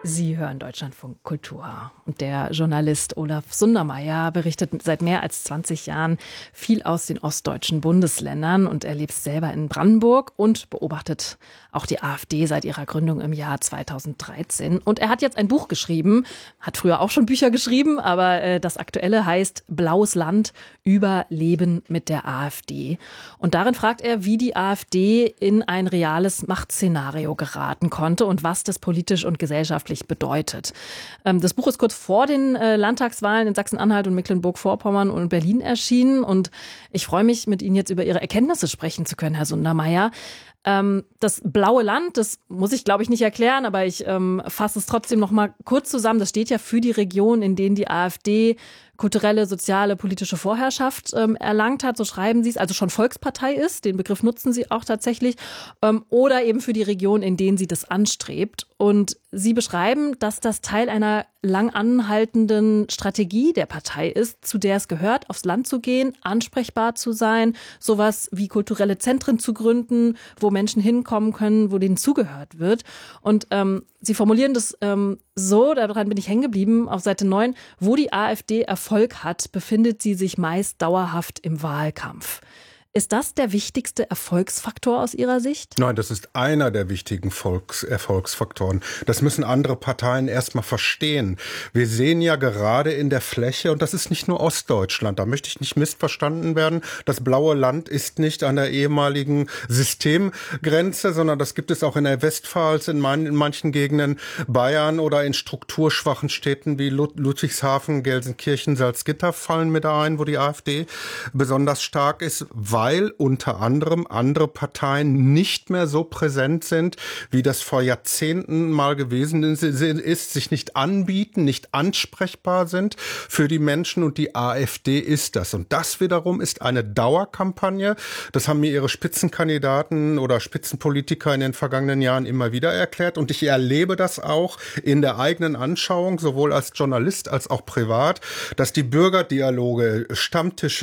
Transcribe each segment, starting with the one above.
Sie hören Deutschlandfunk Kultur. Und der Journalist Olaf Sundermeier berichtet seit mehr als 20 Jahren viel aus den ostdeutschen Bundesländern und er lebt selber in Brandenburg und beobachtet auch die AfD seit ihrer Gründung im Jahr 2013. Und er hat jetzt ein Buch geschrieben, hat früher auch schon Bücher geschrieben, aber das aktuelle heißt Blaues Land über Leben mit der AfD. Und darin fragt er, wie die AfD in ein reales Machtszenario geraten konnte und was das politisch und gesellschaftlich bedeutet. Das Buch ist kurz vor den Landtagswahlen in Sachsen-Anhalt und Mecklenburg-Vorpommern und Berlin erschienen. Und ich freue mich, mit Ihnen jetzt über Ihre Erkenntnisse sprechen zu können, Herr Sundermeier. Das blaue Land, das muss ich, glaube ich, nicht erklären, aber ich fasse es trotzdem noch mal kurz zusammen. Das steht ja für die Region, in denen die AfD kulturelle, soziale, politische Vorherrschaft erlangt hat, so schreiben Sie es, also schon Volkspartei ist, den Begriff nutzen Sie auch tatsächlich, oder eben für die Region, in denen sie das anstrebt. Und Sie beschreiben, dass das Teil einer lang anhaltenden Strategie der Partei ist, zu der es gehört, aufs Land zu gehen, ansprechbar zu sein, sowas wie kulturelle Zentren zu gründen, wo Menschen hinkommen können, wo denen zugehört wird. Und Sie formulieren das so, daran bin ich hängen geblieben, auf Seite 9, wo die AfD Erfolg hat, befindet sie sich meist dauerhaft im Wahlkampf. Ist das der wichtigste Erfolgsfaktor aus Ihrer Sicht? Nein, das ist einer der wichtigen Erfolgsfaktoren. Das müssen andere Parteien erstmal verstehen. Wir sehen ja gerade in der Fläche, und das ist nicht nur Ostdeutschland, da möchte ich nicht missverstanden werden, das blaue Land ist nicht an der ehemaligen Systemgrenze, sondern das gibt es auch in der Westpfalz, in manchen Gegenden Bayern oder in strukturschwachen Städten wie Ludwigshafen, Gelsenkirchen, Salzgitter fallen mit ein, wo die AfD besonders stark ist, weil unter anderem andere Parteien nicht mehr so präsent sind, wie das vor Jahrzehnten mal gewesen ist, sich nicht anbieten, nicht ansprechbar sind für die Menschen, und die AfD ist das. Und das wiederum ist eine Dauerkampagne. Das haben mir ihre Spitzenkandidaten oder Spitzenpolitiker in den vergangenen Jahren immer wieder erklärt, und ich erlebe das auch in der eigenen Anschauung, sowohl als Journalist als auch privat, dass die Bürgerdialoge, Stammtische,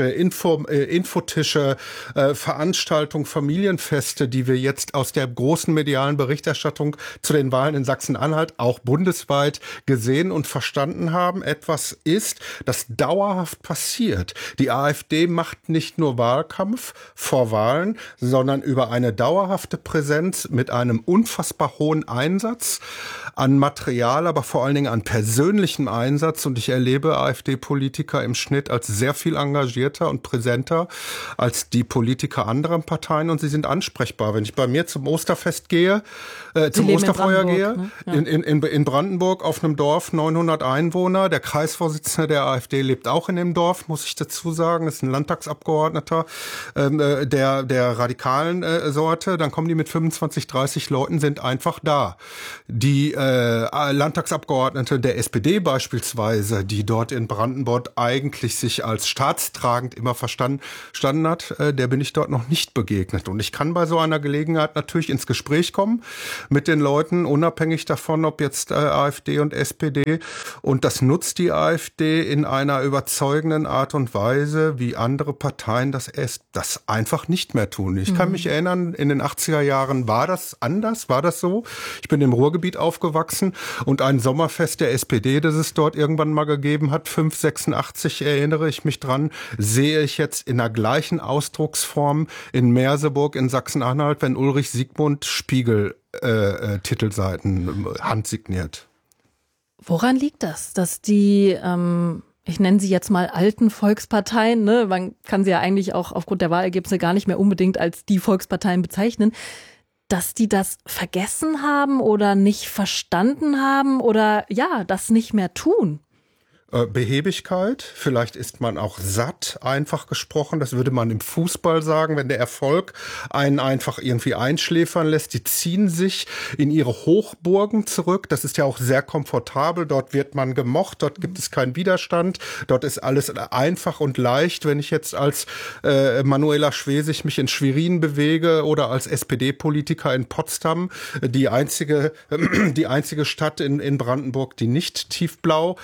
Infotische, Veranstaltungen, Familienfeste, die wir jetzt aus der großen medialen Berichterstattung zu den Wahlen in Sachsen-Anhalt auch bundesweit gesehen und verstanden haben, etwas ist, das dauerhaft passiert. Die AfD macht nicht nur Wahlkampf vor Wahlen, sondern über eine dauerhafte Präsenz mit einem unfassbar hohen Einsatz an Material, aber vor allen Dingen an persönlichem Einsatz. Und ich erlebe AfD-Politiker im Schnitt als sehr viel engagierter und präsenter als die Politiker anderer Parteien, und sie sind ansprechbar. Wenn ich bei mir zum Osterfest gehe, zum Osterfeuer gehe, ne? Ja. In Brandenburg auf einem Dorf, 900 Einwohner, der Kreisvorsitzende der AfD lebt auch in dem Dorf, muss ich dazu sagen, ist ein Landtagsabgeordneter der radikalen Sorte, dann kommen die mit 25, 30 Leuten, sind einfach da. Die Landtagsabgeordnete der SPD beispielsweise, die dort in Brandenburg eigentlich sich als staatstragend immer verstanden hat, der bin ich dort noch nicht begegnet. Und ich kann bei so einer Gelegenheit natürlich ins Gespräch kommen mit den Leuten, unabhängig davon, ob jetzt AfD und SPD. Und das nutzt die AfD in einer überzeugenden Art und Weise, wie andere Parteien das einfach nicht mehr tun. Ich kann mich erinnern, in den 80er Jahren war das anders, war das so. Ich bin im Ruhrgebiet aufgewachsen, und ein Sommerfest der SPD, das es dort irgendwann mal gegeben hat, 586 erinnere ich mich dran, sehe ich jetzt in der gleichen Ausdrucksform in Merseburg in Sachsen-Anhalt, wenn Ulrich Siegmund Spiegel Titelseiten handsigniert. Woran liegt das, dass die, ich nenne sie jetzt mal alten Volksparteien, ne? Man kann sie ja eigentlich auch aufgrund der Wahlergebnisse gar nicht mehr unbedingt als die Volksparteien bezeichnen, dass die das vergessen haben oder nicht verstanden haben oder ja, das nicht mehr tun? Behebigkeit, vielleicht ist man auch satt, einfach gesprochen, das würde man im Fußball sagen, wenn der Erfolg einen einfach irgendwie einschläfern lässt. Die ziehen sich in ihre Hochburgen zurück, das ist ja auch sehr komfortabel, dort wird man gemocht, dort gibt es keinen Widerstand, dort ist alles einfach und leicht. Wenn ich jetzt als Manuela Schwesig mich in Schwerin bewege oder als SPD-Politiker in Potsdam, die einzige Stadt in Brandenburg, die nicht tiefblau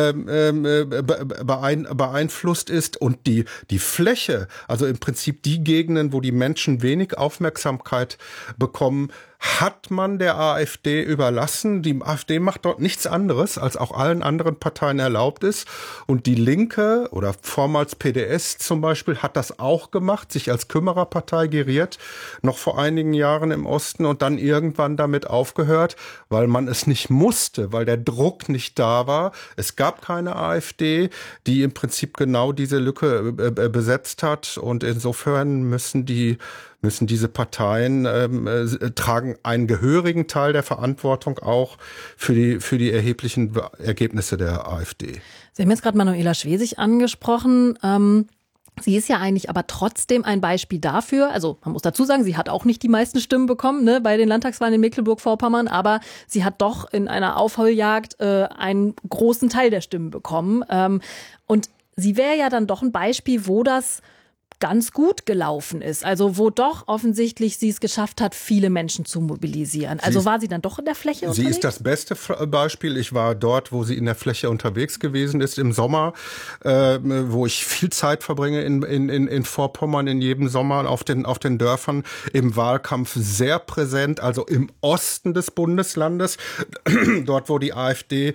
beeinflusst ist, und die Fläche, also im Prinzip die Gegenden, wo die Menschen wenig Aufmerksamkeit bekommen, hat man der AfD überlassen. Die AfD macht dort nichts anderes, als auch allen anderen Parteien erlaubt ist. Und die Linke oder vormals PDS zum Beispiel hat das auch gemacht, sich als Kümmererpartei geriert, noch vor einigen Jahren im Osten und dann irgendwann damit aufgehört, weil man es nicht musste, weil der Druck nicht da war. Es gab keine AfD, die im Prinzip genau diese Lücke besetzt hat. Und insofern müssen diese Parteien tragen einen gehörigen Teil der Verantwortung auch für die erheblichen Ergebnisse der AfD. Sie haben jetzt gerade Manuela Schwesig angesprochen. Sie ist ja eigentlich aber trotzdem ein Beispiel dafür, also man muss dazu sagen, sie hat auch nicht die meisten Stimmen bekommen, ne, bei den Landtagswahlen in Mecklenburg-Vorpommern, aber sie hat doch in einer Aufholjagd einen großen Teil der Stimmen bekommen. Und sie wäre ja dann doch ein Beispiel, wo das ganz gut gelaufen ist. Also wo doch offensichtlich sie es geschafft hat, viele Menschen zu mobilisieren. Also war sie dann doch in der Fläche unterwegs? Sie ist das beste Beispiel. Ich war dort, wo sie in der Fläche unterwegs gewesen ist, im Sommer, wo ich viel Zeit verbringe in Vorpommern, in jedem Sommer auf den Dörfern, im Wahlkampf sehr präsent, also im Osten des Bundeslandes, dort, wo die AfD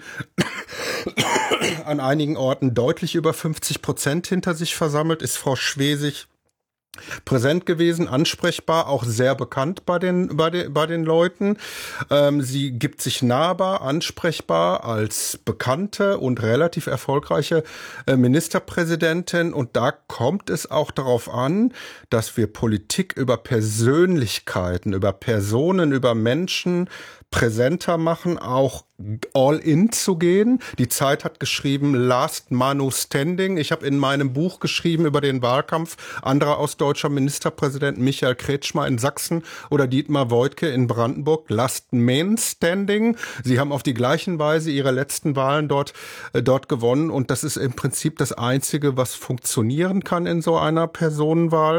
an einigen Orten deutlich über 50% hinter sich versammelt, ist Frau Schwesig präsent gewesen, ansprechbar, auch sehr bekannt bei den Leuten. Sie gibt sich nahbar, ansprechbar als bekannte und relativ erfolgreiche Ministerpräsidentin. Und da kommt es auch darauf an, dass wir Politik über Persönlichkeiten, über Personen, über Menschen präsenter machen, auch all in zu gehen. Die Zeit hat geschrieben, Last Man Standing. Ich habe in meinem Buch geschrieben über den Wahlkampf anderer ostdeutscher Ministerpräsidenten, Michael Kretschmer in Sachsen oder Dietmar Woidke in Brandenburg, Last Man Standing. Sie haben auf die gleichen Weise ihre letzten Wahlen dort gewonnen und das ist im Prinzip das Einzige, was funktionieren kann in so einer Personenwahl.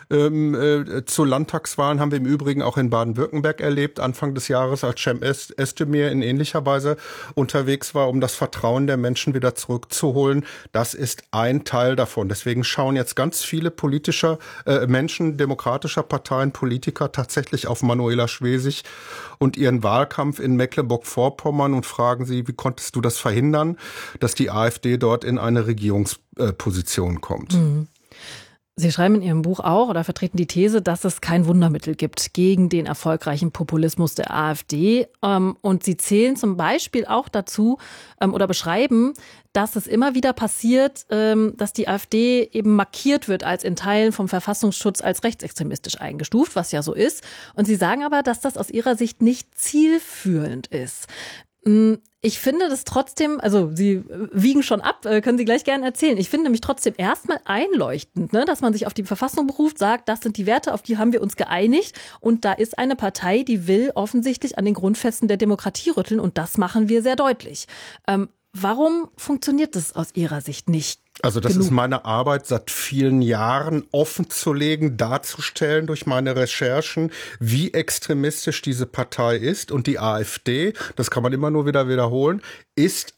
Zu Landtagswahlen haben wir im Übrigen auch in Baden-Württemberg erlebt, Anfang des Jahres, als Cem Özdemir in ähnlicher Weise unterwegs war, um das Vertrauen der Menschen wieder zurückzuholen. Das ist ein Teil davon. Deswegen schauen jetzt ganz viele politischer Menschen, demokratischer Parteien, Politiker tatsächlich auf Manuela Schwesig und ihren Wahlkampf in Mecklenburg-Vorpommern und fragen sie, wie konntest du das verhindern, dass die AfD dort in eine Regierungsposition kommt? Mhm. Sie schreiben in Ihrem Buch auch oder vertreten die These, dass es kein Wundermittel gibt gegen den erfolgreichen Populismus der AfD. Und Sie zählen zum Beispiel auch dazu oder beschreiben, dass es immer wieder passiert, dass die AfD eben markiert wird als in Teilen vom Verfassungsschutz als rechtsextremistisch eingestuft, was ja so ist. Und Sie sagen aber, dass das aus Ihrer Sicht nicht zielführend ist. Ich finde das trotzdem, also Sie wiegen schon ab, können Sie gleich gerne erzählen. Ich finde nämlich trotzdem erstmal einleuchtend, ne, dass man sich auf die Verfassung beruft, sagt, das sind die Werte, auf die haben wir uns geeinigt. Und da ist eine Partei, die will offensichtlich an den Grundfesten der Demokratie rütteln. Und das machen wir sehr deutlich. Warum funktioniert das aus Ihrer Sicht nicht? Also das ist meine Arbeit seit vielen Jahren, offenzulegen, darzustellen durch meine Recherchen, wie extremistisch diese Partei ist. Und die AfD, das kann man immer nur wieder wiederholen, ist